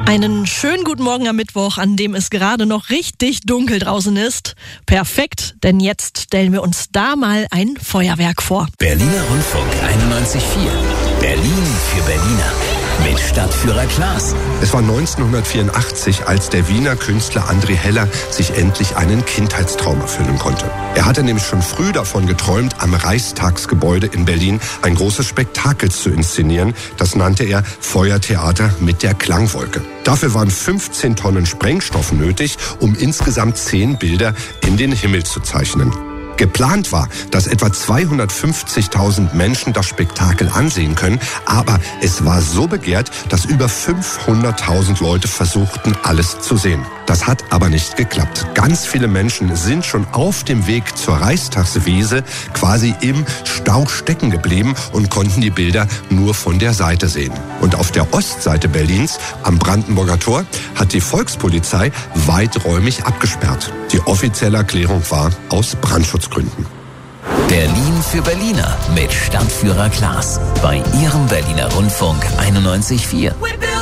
Einen schönen guten Morgen am Mittwoch, an dem es gerade noch richtig dunkel draußen ist. Perfekt, denn jetzt stellen wir uns da mal ein Feuerwerk vor. Berliner Rundfunk 91.4. Berlin für Berliner. Mit Stadtführer Klaas. Es war 1984, als der Wiener Künstler André Heller sich endlich einen Kindheitstraum erfüllen konnte. Er hatte nämlich schon früh davon geträumt, am Reichstagsgebäude in Berlin ein großes Spektakel zu inszenieren. Das nannte er Feuertheater mit der Klangwolke. Dafür waren 15 Tonnen Sprengstoff nötig, um insgesamt 10 Bilder in den Himmel zu zeichnen. Geplant war, dass etwa 250.000 Menschen das Spektakel ansehen können, aber es war so begehrt, dass über 500.000 Leute versuchten, alles zu sehen. Das hat aber nicht geklappt. Ganz viele Menschen sind schon auf dem Weg zur Reichstagswiese quasi im Stau stecken geblieben und konnten die Bilder nur von der Seite sehen. Und auf der Ostseite Berlins, am Brandenburger Tor, hat die Volkspolizei weiträumig abgesperrt. Die offizielle Erklärung war aus Brandschutzgründen. Berlin für Berliner mit Stadtführer Klaas. Bei Ihrem Berliner Rundfunk 91.4.